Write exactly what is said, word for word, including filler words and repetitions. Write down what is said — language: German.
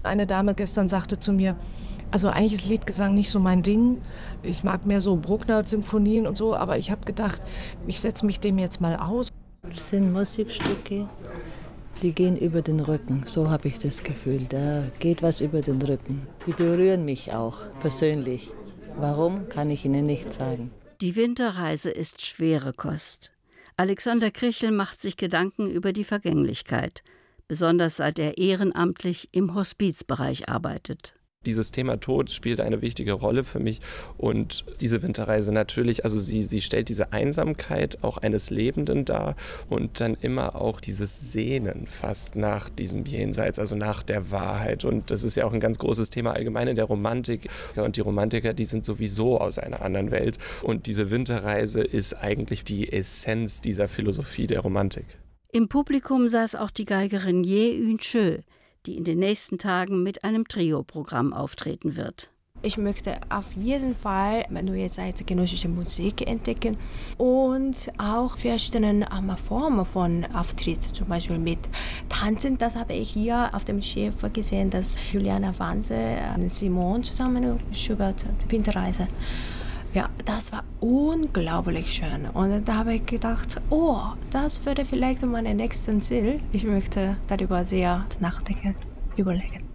Eine Dame gestern sagte zu mir, also eigentlich ist Liedgesang nicht so mein Ding. Ich mag mehr so Bruckner-Symphonien und so, aber ich habe gedacht, ich setze mich dem jetzt mal aus. Das sind Musikstücke, die gehen über den Rücken, so habe ich das Gefühl. Da geht was über den Rücken. Die berühren mich auch persönlich. Warum, kann ich Ihnen nicht sagen. Die Winterreise ist schwere Kost. Alexander Krichel macht sich Gedanken über die Vergänglichkeit, besonders seit er ehrenamtlich im Hospizbereich arbeitet. Dieses Thema Tod spielt eine wichtige Rolle für mich und diese Winterreise natürlich, also sie, sie stellt diese Einsamkeit auch eines Lebenden dar und dann immer auch dieses Sehnen fast nach diesem Jenseits, also nach der Wahrheit, und das ist ja auch ein ganz großes Thema allgemein in der Romantik, und die Romantiker, die sind sowieso aus einer anderen Welt, und diese Winterreise ist eigentlich die Essenz dieser Philosophie der Romantik. Im Publikum saß auch die Geigerin Ye Yun-chö, die in den nächsten Tagen mit einem Trio-Programm auftreten wird. Ich möchte auf jeden Fall neue zeitgenössische Musik entdecken und auch verschiedene Formen von Auftritt, zum Beispiel mit Tanzen. Das habe ich hier auf dem Schiff gesehen, dass Juliana Wanze, Simon zusammen Schubert, Winterreise. Ja, das war unglaublich schön. Und da habe ich gedacht, oh, das wäre vielleicht mein nächstes Ziel. Ich möchte darüber sehr nachdenken, überlegen.